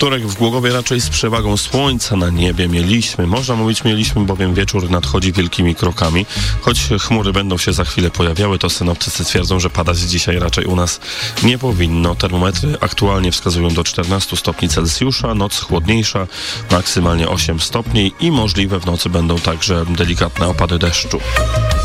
Wtorek w Głogowie raczej z przewagą słońca na niebie można mówić mieliśmy, bowiem wieczór nadchodzi wielkimi krokami. Choć chmury będą się za chwilę pojawiały, to synoptycy twierdzą, że padać dzisiaj raczej u nas nie powinno. Termometry aktualnie wskazują do 14 stopni Celsjusza, noc chłodniejsza, maksymalnie 8 stopni i możliwe w nocy będą także delikatne opady deszczu.